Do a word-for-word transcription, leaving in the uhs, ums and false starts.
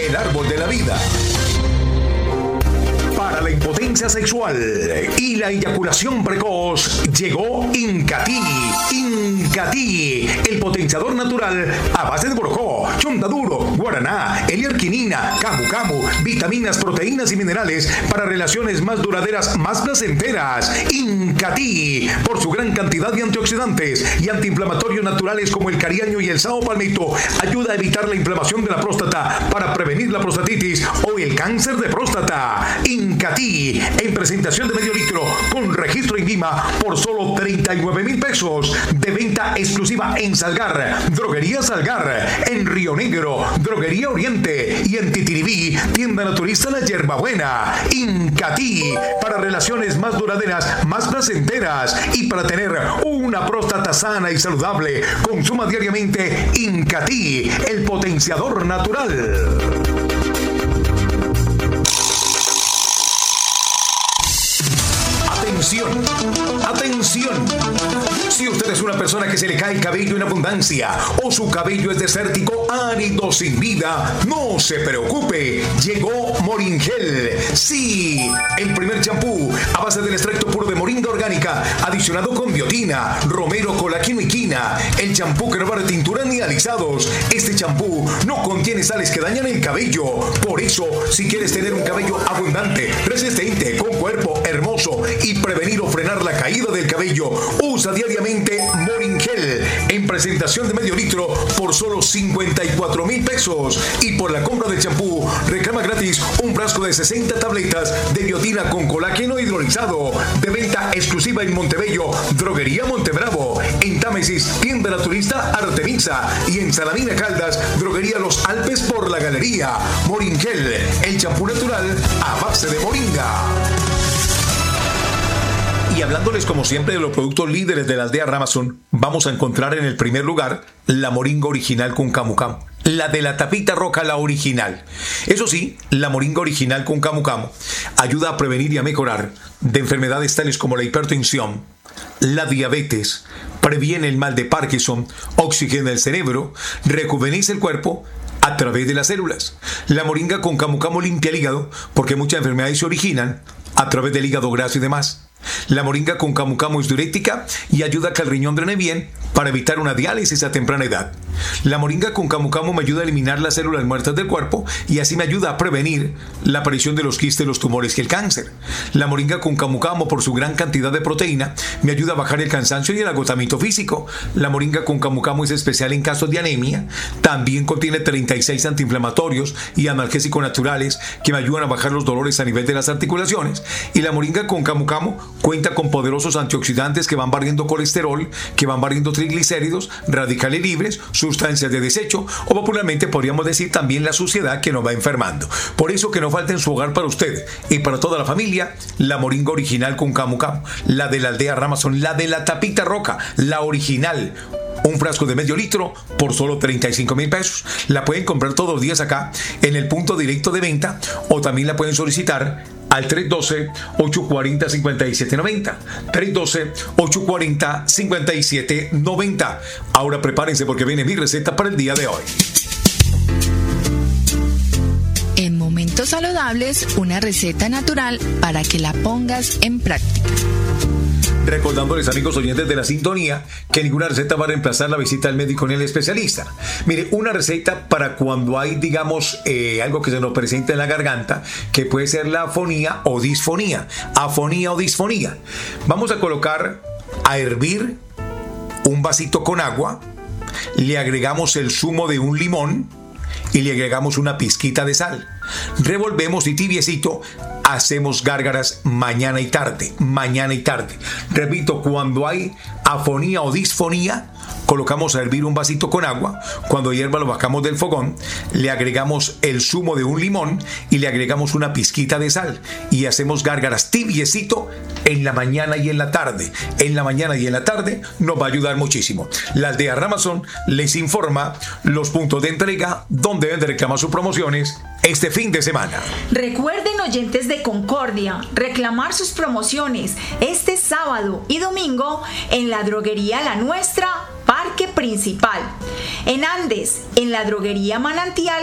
el árbol de la vida. Para la impotencia sexual y la eyaculación precoz, llegó Incatí. Incatí, el potenciador natural a base de borojó, chontaduro, guaraná, L-arginina, camu camu, vitaminas, proteínas y minerales para relaciones más duraderas, más placenteras. Incatí, por su gran cantidad de antioxidantes y antiinflamatorios naturales como el cariaño y el sao palmito, ayuda a evitar la inflamación de la próstata para prevenir la prostatitis o el cáncer de próstata. Incatí, en presentación de medio litro con registro INVIMA por solo treinta y nueve mil pesos, de venta exclusiva en Salgar, Droguería Salgar, en Río Negro, Droguería Oriente y en Titiribí, tienda naturista La Yerbabuena. Incatí, para relaciones más duraderas, más placenteras y para tener una próstata sana y saludable. Consuma diariamente Incatí, el potenciador natural. Atención, atención. Si usted es una persona que se le cae el cabello en abundancia o su cabello es desértico, árido, sin vida, no se preocupe. Llegó Moringel. Sí, el primer champú a base del extracto puro de moringa orgánica, adicionado con biotina, romero, colágeno y quina. El champú que no va de tintura ni alisados. Este champú no contiene sales que dañan el cabello. Por eso, si quieres tener un cabello abundante, resistente, con cuerpo hermoso y prevenir o frenar la caída del cabello, usa diariamente Moringel en presentación de medio litro por solo cincuenta y cuatro mil pesos. Y por la compra del champú, reclama gratis un frasco de sesenta tabletas de biotina con colágeno hidrolizado, de venta exclusiva en Montebello, Droguería Montebravo, en Támesis, tienda naturista Artemisa, y en Salamina Caldas, Droguería Los Alpes por la Galería. Moringel, el champú natural a base de moringa. Y hablándoles como siempre de los productos líderes de la aldea Ramazón, vamos a encontrar en el primer lugar la moringa original con camu camu. La de la tapita roca, la original. Eso sí, la moringa original con camu camu ayuda a prevenir y a mejorar de enfermedades tales como la hipertensión, la diabetes, previene el mal de Parkinson, oxigena el cerebro, rejuvenece el cuerpo a través de las células. La moringa con camu camu limpia el hígado porque muchas enfermedades se originan a través del hígado graso y demás. La moringa con camu camu es diurética y ayuda a que el riñón drene bien para evitar una diálisis a temprana edad. La moringa con camu camu me ayuda a eliminar las células muertas del cuerpo y así me ayuda a prevenir la aparición de los quistes, los tumores y el cáncer. La moringa con camu camu, por su gran cantidad de proteína, me ayuda a bajar el cansancio y el agotamiento físico. La moringa con camu camu es especial en casos de anemia. También contiene treinta y seis antiinflamatorios y analgésicos naturales que me ayudan a bajar los dolores a nivel de las articulaciones. Y la moringa con camu camu cuenta con poderosos antioxidantes que van barriendo colesterol, que van barriendo triglicéridos, radicales libres, sustancias de desecho o popularmente podríamos decir también la suciedad que nos va enfermando. Por eso que no falta en su hogar para usted y para toda la familia la moringa original con camu camu, la de la aldea Ramazón, la de la tapita roca, la original. Un frasco de medio litro por solo treinta y cinco mil pesos. La pueden comprar todos los días acá en el punto directo de venta o también la pueden solicitar al tres uno dos, ocho cuatro cero, cinco siete nueve cero. tres uno dos, ocho cuatro cero, cinco siete nueve cero. Ahora prepárense porque viene mi receta para el día de hoy. En Momentos Saludables, una receta natural para que la pongas en práctica. Recordándoles, amigos oyentes de la sintonía, que ninguna receta va a reemplazar la visita al médico ni al especialista. Mire, una receta para cuando hay, digamos, eh, algo que se nos presenta en la garganta, que puede ser la afonía o disfonía. Afonía o disfonía. Vamos a colocar a hervir un vasito con agua, le agregamos el zumo de un limón y le agregamos una pizquita de sal. Revolvemos y tibiecito hacemos gárgaras mañana y tarde, mañana y tarde. Repito, cuando hay afonía o disfonía, colocamos a hervir un vasito con agua. Cuando hierva lo bajamos del fogón, le agregamos el zumo de un limón y le agregamos una pizquita de sal y hacemos gárgaras tibiecito en la mañana y en la tarde. En la mañana y en la tarde nos va a ayudar muchísimo. La aldea Ramazón les informa los puntos de entrega donde deben de reclamar sus promociones este fin de semana. Recuerden, oyentes de Concordia, reclamar sus promociones este sábado y domingo en la droguería La Nuestra, Parque Principal. En Andes, en la droguería Manantial,